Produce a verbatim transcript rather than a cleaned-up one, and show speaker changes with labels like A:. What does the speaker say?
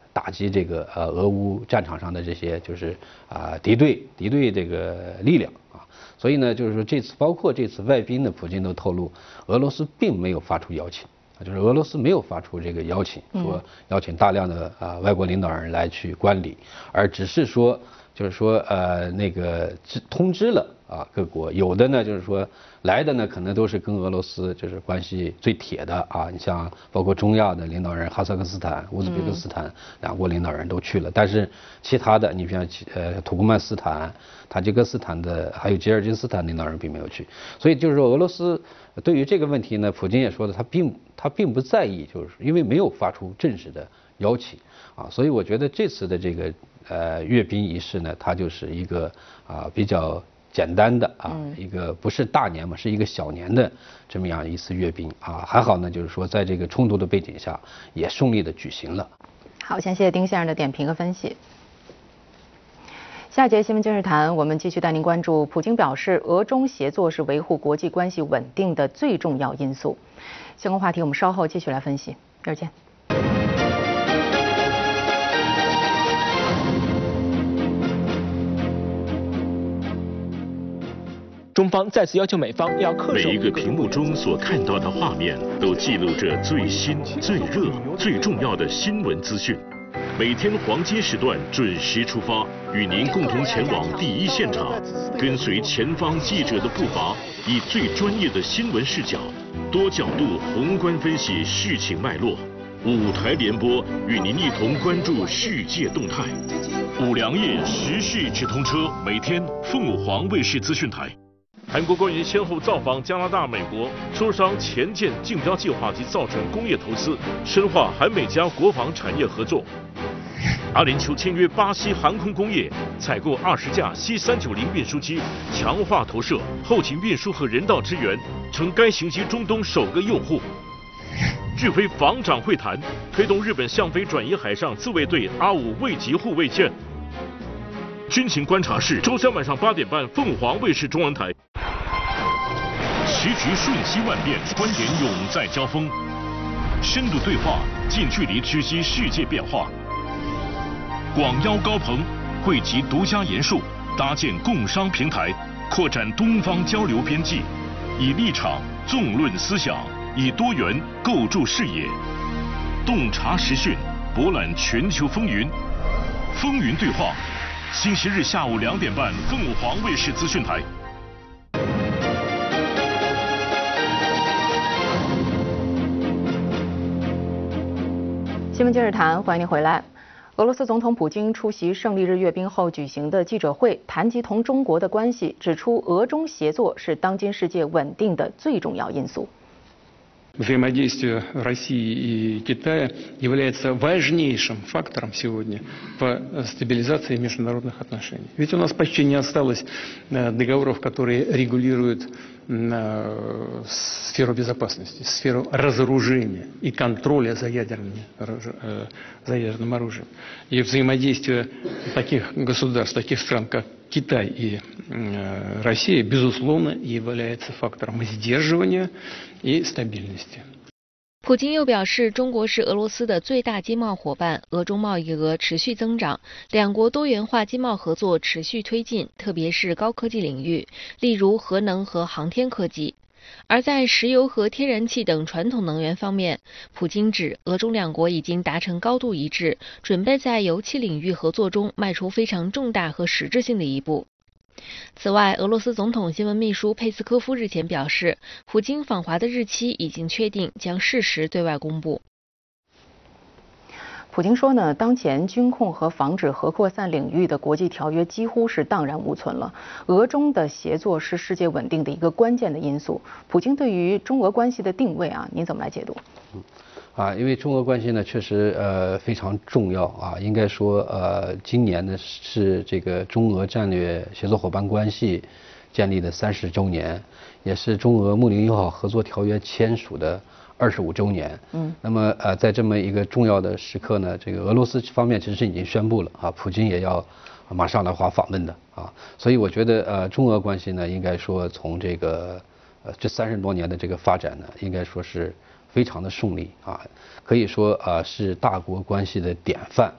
A: 打击这个呃俄乌战场上的这些就是啊、敌对敌对这个力量啊。所以呢，就是说这次包括这次外宾呢，普京都透露，俄罗斯并没有发出邀请。就是俄罗斯没有发出这个邀请，说邀请大量的啊、呃、外国领导人来去观礼，而只是说，就是说呃那个通知了啊各国，有的呢就是说来的呢可能都是跟俄罗斯就是关系最铁的啊，你像包括中亚的领导人哈萨克斯坦、乌兹别克斯坦、嗯、两国领导人都去了，但是其他的你比方呃土库曼斯坦、塔吉克斯坦的还有吉尔吉斯斯坦领导人并没有去，所以就是说俄罗斯对于这个问题呢，普京也说了，他并他并不在意，就是因为没有发出正式的邀请啊，所以我觉得这次的这个呃阅兵仪式呢，它就是一个啊比较简单的啊一个不是大年嘛，是一个小年的这么样一次阅兵啊，还好呢，就是说在这个冲突的背景下也顺利的举行了。
B: 好，先谢谢丁先生的点评和分析。下节新闻今日谈，我们继续带您关注。普京表示，俄中协作是维护国际关系稳定的最重要因素。相关话题我们稍后继续来分析。一会儿见。
C: 中方再次要求美方要恪守。
D: 每一个屏幕中所看到的画面，都记录着最新、最热、最重要的新闻资讯。每天黄金时段准时出发，与您共同前往第一现场，跟随前方记者的步伐，以最专业的新闻视角、多角度宏观分析事情脉络。五台联播与您一同关注世界动态。五粮液时事直通车，每天凤凰卫视资讯台。韩国官员先后造访加拿大、美国，磋商前舰竞标计划及造船工业投资，深化韩美加国防产业合作。阿联酋签约巴西航空工业，采购二十架 C 三九零运输机，强化投射、后勤运输和人道支援，成该型机中东首个用户。拒飞防长会谈，推动日本向飞转移海上自卫队阿五卫级护卫舰。军情观察室，周三晚上八点半，凤凰卫视中文台。时局瞬息万变，观点永在交锋，深度对话，近距离直击世界变化。广邀高朋，汇集独家研述，搭建共商平台，扩展东方交流边际，以立场纵论思想，以多元构筑视野，洞察时讯，博览全球风云。风云对话，星期日下午两点半，凤凰卫视资讯台。
B: 新闻今日谈，欢迎您回来。俄罗斯总统普京出席胜利日阅兵后举行的记者会，谈及同中国的关系，指出俄中协作是当今世界稳定的最重要因素。
E: Взаимодействие России и Китая является важнейшим фактором сегодня по стабилизации международных отношений. Ведь у нас почти не осталось договоров, которые регулируют сферу безопасности, сферу разоружения и контроля за, ядерными, за ядерным оружием. И взаимодействие таких государств, таких стран, как Китай и Россия, безусловно, является фактором сдерживания и стабильности.
F: 普京又表示，中国是俄罗斯的最大经贸伙伴，俄中贸易额持续增长，两国多元化经贸合作持续推进，特别是高科技领域，例如核能和航天科技。而在石油和天然气等传统能源方面，普京指俄中两国已经达成高度一致，准备在油气领域合作中迈出非常重大和实质性的一步。此外，俄罗斯总统新闻秘书佩斯科夫日前表示，普京访华的日期已经确定，将适时对外公布。
B: 普京说呢，当前军控和防止核扩散领域的国际条约几乎是荡然无存了。俄中的协作是世界稳定的一个关键的因素。普京对于中俄关系的定位啊，您怎么来解读？
A: 嗯啊，因为中俄关系呢确实呃非常重要啊，应该说呃今年呢是这个中俄战略协作伙伴关系建立的三十周年，也是中俄睦邻友好合作条约签署的二十五周年。嗯，那么呃在这么一个重要的时刻呢，这个俄罗斯方面其实已经宣布了啊，普京也要马上来华访问的啊，所以我觉得呃中俄关系呢，应该说从这个呃这三十多年的这个发展呢，应该说是非常的顺利啊，可以说啊是大国关系的典范。